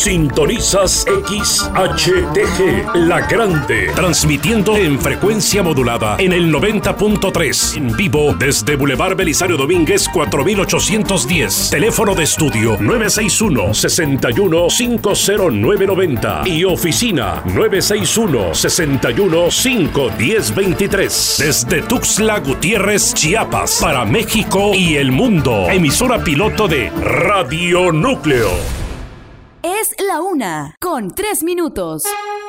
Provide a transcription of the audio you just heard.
Sintonizas XHTG, La Grande, transmitiendo en frecuencia modulada en el 90.3, en vivo desde Boulevard Belisario Domínguez 4810, teléfono de estudio 961-61-50990 y oficina 961-61-51023, desde Tuxtla Gutiérrez, Chiapas, para México y el mundo. Emisora piloto de Radio Núcleo. Es la 1:03.